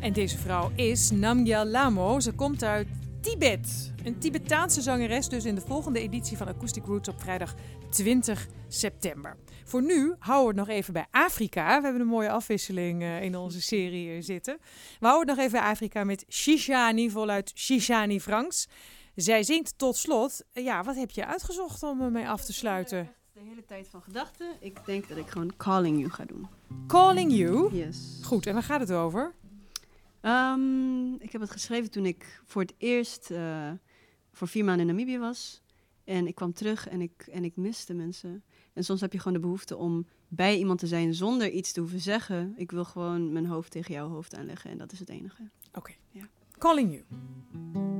En deze vrouw is Namgyal Lhamo. Ze komt uit Tibet. Een Tibetaanse zangeres dus in de volgende editie van Acoustic Roots op vrijdag 20 september. Voor nu houden we het nog even bij Afrika. We hebben een mooie afwisseling in onze serie zitten. We houden het nog even bij Afrika met Shishani, voluit Shishani Franks. Zij zingt tot slot. Ja, wat heb je uitgezocht om ermee af te sluiten? De hele tijd van gedachten. Ik denk dat ik gewoon Calling You ga doen. Calling You? Yes. Goed, en waar gaat het over? Ik heb het geschreven toen ik voor het eerst voor 4 maanden in Namibië was. En ik kwam terug en ik miste mensen. En soms heb je gewoon de behoefte om bij iemand te zijn zonder iets te hoeven zeggen. Ik wil gewoon mijn hoofd tegen jouw hoofd aanleggen en dat is het enige. Oké. Ja. Calling You.